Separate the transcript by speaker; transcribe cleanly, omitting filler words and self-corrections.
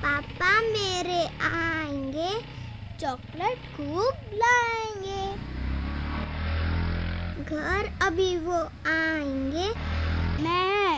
Speaker 1: पापा मेरे आएंगे, चॉकलेट खूब लाएंगे। घर अभी वो आएंगे, मैं